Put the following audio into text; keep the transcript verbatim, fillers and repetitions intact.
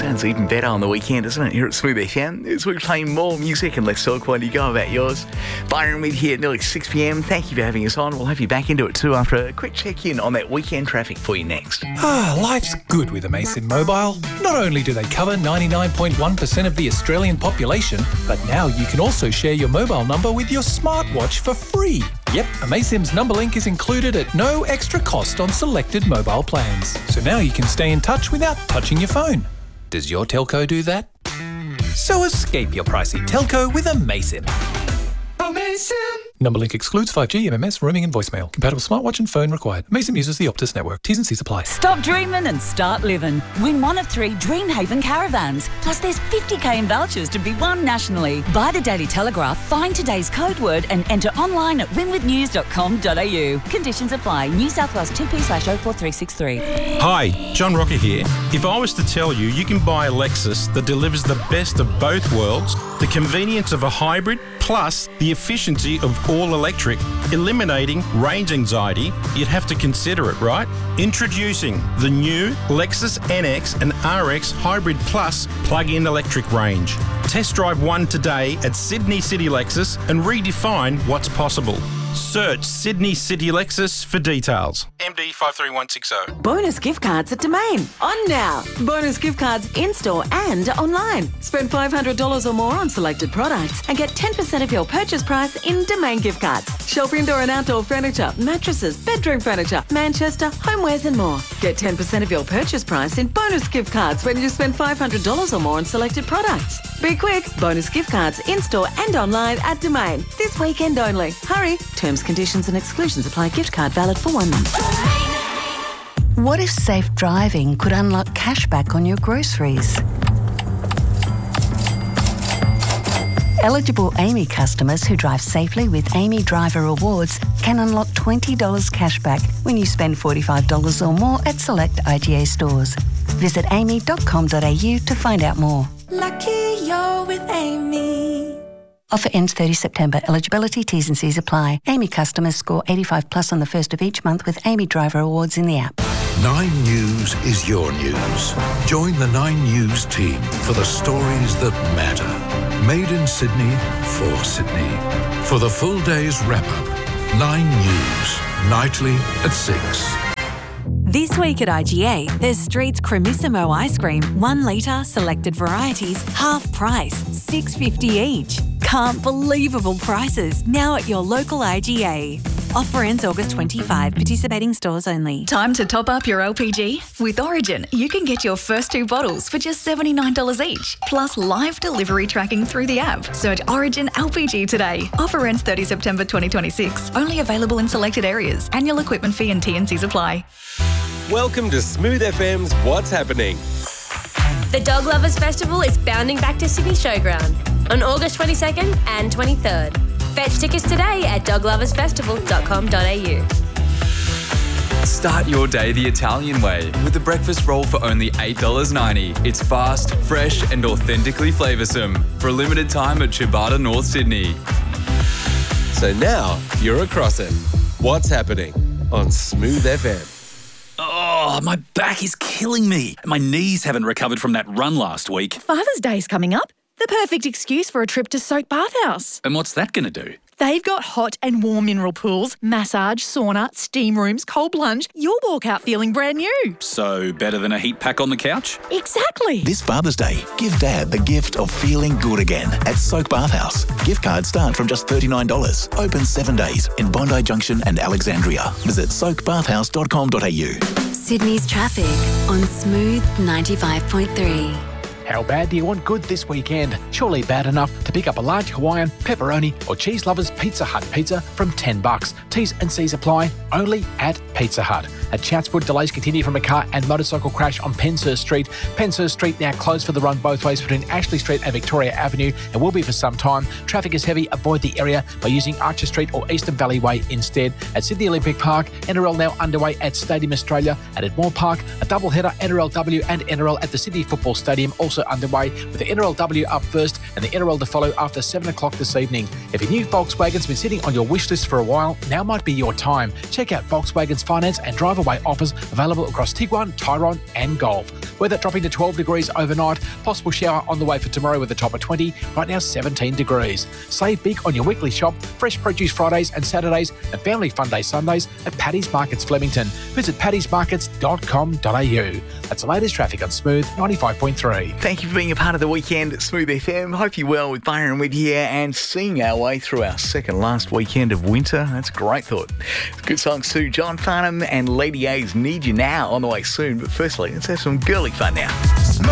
sounds even better on the weekend, doesn't it? Here at Smooth F M, as we play more music and less talk while you go about yours. Byron with here at nearly six p.m. Thank you for having us on. We'll have you back into it too after a quick check-in on that weekend traffic for you next. Ah, life's good with Amaysim Mobile. Not only do they cover ninety-nine point one percent of the Australian population, but now you can also share your mobile number with your smartwatch for free. Yep, Amaysim's number link is included at no extra cost on selected mobile plans. So now you can stay in touch without touching your phone. Does your telco do that? So escape your pricey telco with Amaysim. Amaysim! Number link excludes five G, M M S, roaming and voicemail. Compatible smartwatch and phone required. Amaysim uses the Optus network. T's and C's apply. Stop dreaming and start living. Win one of three Dreamhaven caravans. Plus there's fifty k in vouchers to be won nationally. Buy the Daily Telegraph, find today's code word and enter online at win with news dot com dot a u. Conditions apply. New South Wales two P slash oh four three six three. Hi, John Rocker here. If I was to tell you you can buy a Lexus that delivers the best of both worlds, the convenience of a hybrid plus the efficiency of all electric, eliminating range anxiety, you'd have to consider it, right? Introducing the new Lexus N X and R X Hybrid Plus plug-in electric range. Test drive one today at Sydney City Lexus and redefine what's possible. Search Sydney City Lexus for details. M D five three one six zero. Bonus gift cards at Domain. On now. Bonus gift cards in-store and online. Spend five hundred dollars or more on selected products and get ten percent of your purchase price in Domain gift cards. Shop indoor and outdoor furniture, mattresses, bedroom furniture, Manchester, homewares and more. Get ten percent of your purchase price in bonus gift cards when you spend five hundred dollars or more on selected products. Be quick. Bonus gift cards in-store and online at Domain. This weekend only. Hurry. Terms, conditions and exclusions apply. Gift card valid for one month. What if safe driving could unlock cash back on your groceries? Eligible A M I customers who drive safely with A M I Driver Rewards can unlock twenty dollars cash back when you spend forty-five dollars or more at select I G A stores. Visit a m i dot com dot a u to find out more. Lucky you're with Amy. Offer ends thirtieth September. Eligibility, T's and C's apply. A M I customers score eighty-five plus on the first of each month with A M I Driver Awards in the app. Nine News is your news. Join the Nine News team for the stories that matter. Made in Sydney, for Sydney. For the full day's wrap-up, Nine News, nightly at six. This week at I G A, there's Street's Cremissimo ice cream, one litre, selected varieties, half price, six dollars fifty each. Can't believable prices, now at your local I G A. Offer ends August twenty-fifth, participating stores only. Time to top up your L P G? With Origin, you can get your first two bottles for just seventy-nine dollars each, plus live delivery tracking through the app. Search Origin L P G today. Offer ends thirtieth September twenty twenty-six. Only available in selected areas. Annual equipment fee and T and C's apply. Welcome to Smooth F M's What's Happening. The Dog Lovers Festival is bounding back to Sydney Showground on August twenty-second and twenty-third. Fetch tickets today at dog lovers festival dot com dot a u. Start your day the Italian way with the breakfast roll for only eight dollars ninety. It's fast, fresh and authentically flavoursome. For a limited time at Ciabatta, North Sydney. So now you're across it. What's Happening on Smooth F M. Oh, my back is killing me. My knees haven't recovered from that run last week. Father's Day's coming up. The perfect excuse for a trip to Soak Bathhouse. And what's that going to do? They've got hot and warm mineral pools, massage, sauna, steam rooms, cold plunge. You'll walk out feeling brand new. So, better than a heat pack on the couch? Exactly. This Father's Day, give Dad the gift of feeling good again at Soak Bathhouse. Gift cards start from just thirty-nine dollars. Open seven days in Bondi Junction and Alexandria. Visit soak bathhouse dot com dot a u. Sydney's traffic on Smooth ninety-five point three. How bad do you want good this weekend? Surely bad enough to pick up a large Hawaiian, pepperoni or Cheese Lovers Pizza Hut pizza from ten bucks. T's and C's apply only at Pizza Hut. At Chatswood, delays continue from a car and motorcycle crash on Penshurst Street. Penshurst Street now closed for the run both ways between Ashley Street and Victoria Avenue and will be for some time. Traffic is heavy. Avoid the area by using Archer Street or Eastern Valley Way instead. At Sydney Olympic Park, N R L now underway at Stadium Australia. And at Moore Park, a double header N R L W and N R L at the Sydney Football Stadium also underway, with the N R L W up first and the N R L to follow after seven o'clock this evening. If your new Volkswagen's been sitting on your wish list for a while, now might be your time. Check out Volkswagen's finance and drive-away offers available across Tiguan, Tyrone and Golf. Weather dropping to twelve degrees overnight. Possible shower on the way for tomorrow with a top of twenty. Right now, seventeen degrees. Save big on your weekly shop. Fresh produce Fridays and Saturdays and Family Fun Day Sundays at Paddy's Markets Flemington. Visit paddy's markets dot com dot a u. That's the latest traffic on Smooth ninety-five point three. Thank you for being a part of the weekend at Smooth F M. Hope you're well with Byron Wood here and seeing our way through our second last weekend of winter. That's a great thought. Good songs too. John Farnham and Lady A's Need You Now on the way soon. But firstly, let's have some girly fun now.